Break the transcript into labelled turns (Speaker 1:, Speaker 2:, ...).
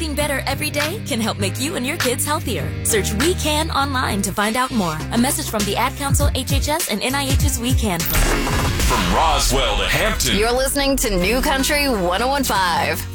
Speaker 1: Eating better every day can help make you and your kids healthier. Search We Can online to find out more. A message from the Ad Council, HHS, and NIH's We Can Plan.
Speaker 2: From Roswell to Hampton.
Speaker 3: You're listening to New Country 101.5.